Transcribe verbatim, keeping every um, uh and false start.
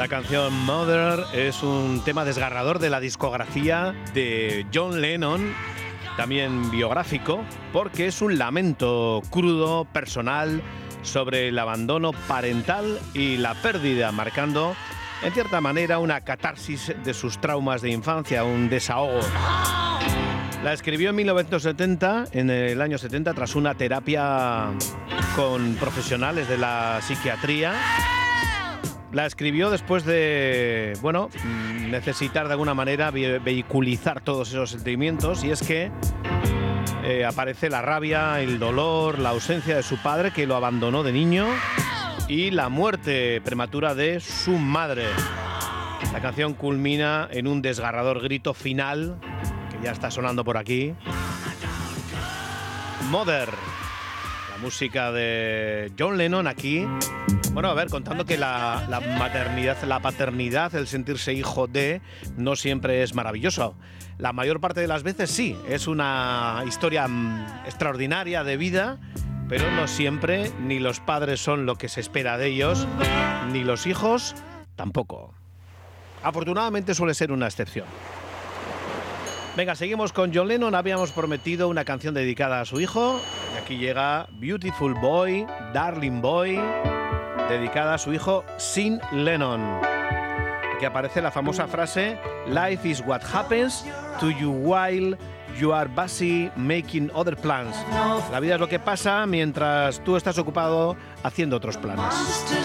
La canción Mother es un tema desgarrador de la discografía de John Lennon, también biográfico, porque es un lamento crudo, personal, sobre el abandono parental y la pérdida, marcando, en cierta manera, una catarsis de sus traumas de infancia, un desahogo. La escribió en mil novecientos setenta, en el año setenta, tras una terapia con profesionales de la psiquiatría. La escribió después de, bueno, necesitar de alguna manera vehiculizar todos esos sentimientos, y es que eh, aparece la rabia, el dolor, la ausencia de su padre, que lo abandonó de niño, y la muerte prematura de su madre. La canción culmina en un desgarrador grito final, que ya está sonando por aquí. Mother, la música de John Lennon aquí. Bueno, a ver, contando que la, la maternidad, la paternidad, el sentirse hijo de, no siempre es maravilloso. La mayor parte de las veces sí, es una historia extraordinaria de vida, pero no siempre, ni los padres son lo que se espera de ellos, ni los hijos tampoco. Afortunadamente suele ser una excepción. Venga, seguimos con John Lennon. Habíamos prometido una canción dedicada a su hijo, y aquí llega Beautiful Boy, Darling Boy, dedicada a su hijo Sean Lennon. Aquí aparece la famosa frase "Life is what happens to you while you are busy making other plans". La vida es lo que pasa mientras tú estás ocupado haciendo otros planes.